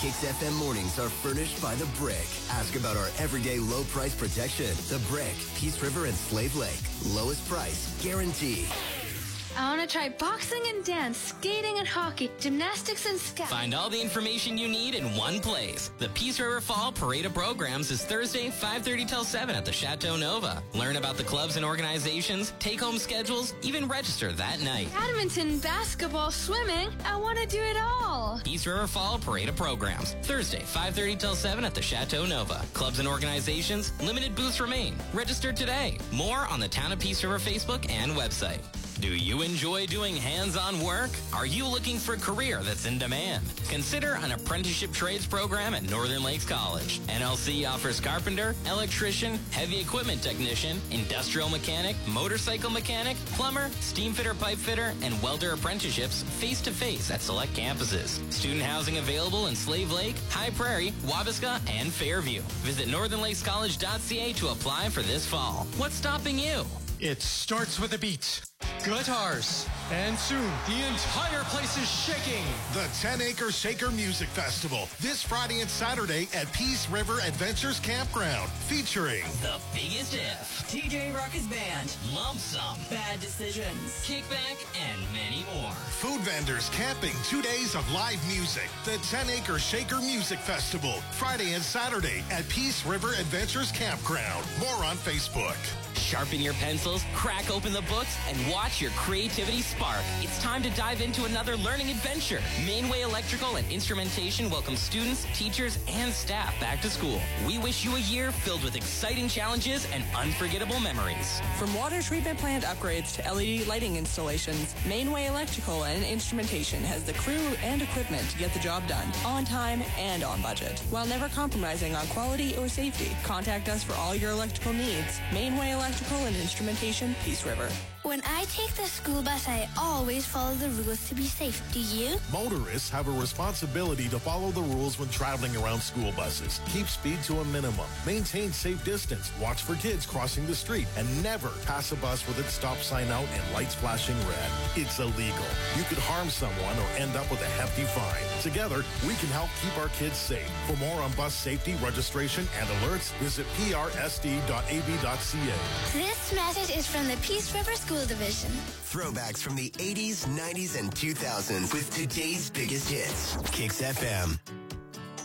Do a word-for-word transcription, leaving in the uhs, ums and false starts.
Kicks F M mornings are furnished by The Brick. Ask about our everyday low price protection. The Brick, Peace River and Slave Lake. Lowest price, guaranteed. I want to try boxing and dance, skating and hockey, gymnastics and scout. Find all the information you need in one place. The Peace River Fall Parade of Programs is Thursday, five thirty till seven at the Chateau Nova. Learn about the clubs and organizations, take-home schedules, even register that night. Badminton, basketball, swimming. I want to do it all. Peace River Fall Parade of Programs. Thursday, five thirty till seven at the Chateau Nova. Clubs and organizations, limited booths remain. Register today. More on the Town of Peace River Facebook and website. Do you enjoy doing hands-on work? Are you looking for a career that's in demand? Consider an apprenticeship trades program at Northern Lakes College. N L C offers carpenter, electrician, heavy equipment technician, industrial mechanic, motorcycle mechanic, plumber, steam fitter, pipe fitter, and welder apprenticeships face-to-face at select campuses. Student housing available in Slave Lake, High Prairie, Wabasca, and Fairview. Visit northern lakes college dot c a to apply for this fall. What's stopping you? It starts with a beat. Guitars. And soon, the entire place is shaking. The ten acre Shaker Music Festival, this Friday and Saturday at Peace River Adventures Campground, featuring The Biggest If, T J Ruckus Band, Lump Sum, Bad Decisions, Kickback, and many more. food vendors, camping, two days of live music. The ten acre Shaker Music Festival, Friday and Saturday at Peace River Adventures Campground. More on Facebook. Sharpen your pencils, crack open the books, and watch your creativity spark. It's time to dive into another learning adventure. Mainway Electrical and Instrumentation welcomes students, teachers, and staff back to school. We wish you a year filled with exciting challenges and unforgettable memories. From water treatment plant upgrades to L E D lighting installations, Mainway Electrical and Instrumentation has the crew and equipment to get the job done, on time and on budget, while never compromising on quality or safety. Contact us for all your electrical needs. Mainway Electrical and Instrumentation, Peace River. When I take the school bus, I always follow the rules to be safe. Do you? Motorists have a responsibility to follow the rules when traveling around school buses. Keep speed to a minimum. Maintain safe distance. Watch for kids crossing the street. And never pass a bus with its stop sign out and lights flashing red. It's illegal. You could harm someone or end up with a hefty fine. Together, we can help keep our kids safe. For more on bus safety, registration, and alerts, visit p r s d dot a b dot c a. This message is from the Peace River School Division. Throwbacks from the eighties, nineties, and two thousands with today's biggest hits. Kicks F M.